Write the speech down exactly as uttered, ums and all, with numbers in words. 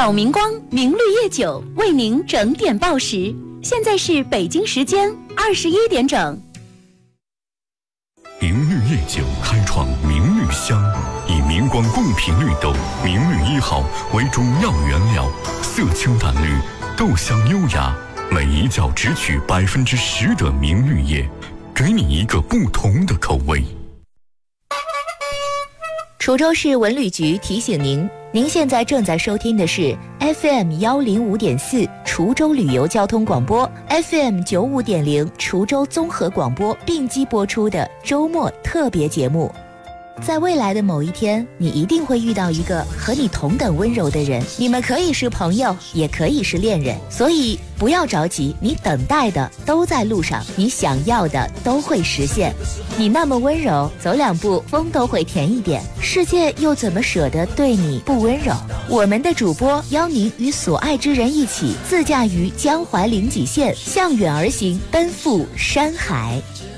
老明光明绿叶酒为您整点报时，现在是北京时间二十一点整。 明绿叶酒开创明绿香，以明光贡品绿豆明绿一号为中药原料，色清淡绿，豆香优雅，每一角只取百分之十的明绿叶，给你一个不同的口味。 滁州市文旅局提醒您，您现在正在收听的是 F M 幺零五点四滁州旅游交通广播 ，F M 九五点零滁州综合广播并机播出的周末特别节目。在未来的某一天，你一定会遇到一个和你同等温柔的人，你们可以是朋友，也可以是恋人，所以不要着急，你等待的都在路上，你想要的都会实现。你那么温柔，走两步风都会甜一点，世界又怎么舍得对你不温柔？我们的主播邀您与所爱之人一起自驾于江淮临济县，向远而行，奔赴山海。